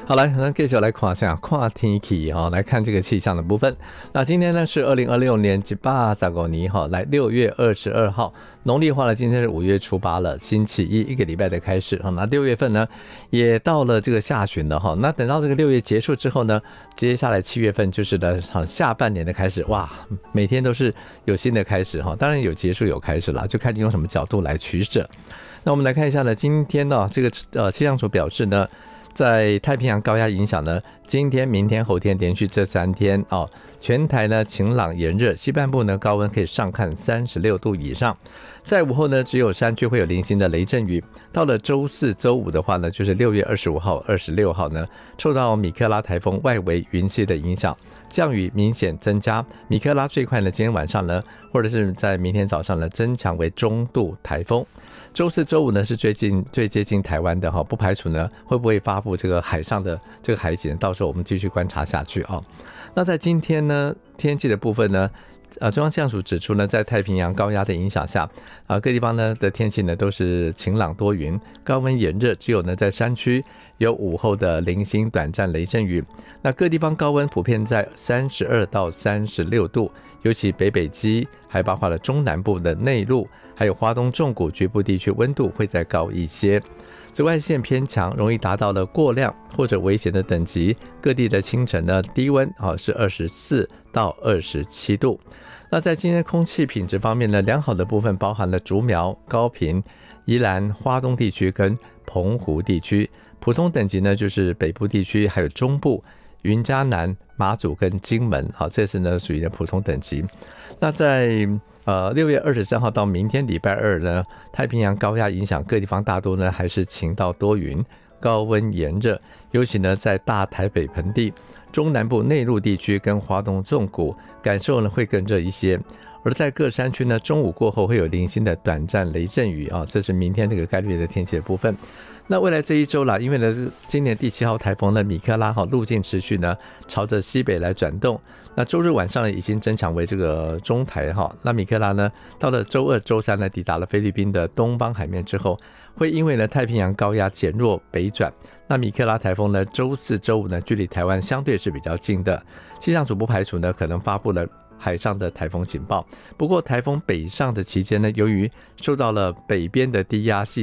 好，来，那继续来看一下看天气哈，来看这个气象的部分。那今天呢是2026年18年哈，来6月22号，农历话呢今天是5月初8了，星期一个礼拜的开始哈。那6月份呢也到了这个下旬了哈。那等到这个6月结束之后呢，接下来7月份就是的下半年的开始，哇，每天都是有新的开始哈。当然有结束有开始啦，就看你用什么角度来取舍。那我们来看一下呢，今天呢这个气象署表示呢，在太平洋高压影响呢，今天、明天、后天连续这3天全台呢晴朗炎热，西半部呢高温可以上看36度以上。在午后呢，只有山区会有零星的雷阵雨。到了周4、周5的话呢，就是6月25号、26号呢，受到米克拉台风外围云系的影响，降雨明显增加。米克拉最快呢，今天晚上呢，或者是在明天早上呢，增强为中度台风。周4、周5呢是最接近台湾的不排除呢会不会发布这个海上的这个海警，到时候我们继续观察下去那在今天呢天气的部分呢，中央气象署指出呢，在太平洋高压的影响下各地方呢的天气呢都是晴朗多云，高温炎热，只有呢在山区有午后的零星短暂雷阵雨。那各地方高温普遍在32到36度，尤其北基还包括了中南部的内陆，还有花东纵谷局部地区温度会再高一些。紫外线偏强，容易达到了过量或者危险的等级。各地的清晨呢低温是24到27度。那在今天空气品质方面呢，良好的部分包含了竹苗、高屏、宜兰、花东地区跟澎湖地区。普通等级呢就是北部地区还有中部、云嘉南、马祖跟金门，这是呢属于的普通等级。那在6月23号到明天礼拜二呢，太平洋高压影响各地方大多呢还是晴到多云，高温炎热，尤其呢在大台北盆地、中南部内陆地区跟花东纵谷感受呢会更热一些。而在各山区呢，中午过后会有零星的短暂雷阵雨这是明天这个概率的天气的部分。那未来这一周啦，因为呢今年第7号台风呢米克拉路径持续呢朝着西北来转动，那周日晚上呢已经增强为这个中台那米克拉呢到了周2、周3呢抵达了菲律宾的东方海面之后，会因为呢太平洋高压减弱北转，那米克拉台风呢周4、周5呢距离台湾相对是比较近的，气象署不排除呢可能发布了海上的台风警报。不过台风北上的期间呢，由于受到了北边的低压系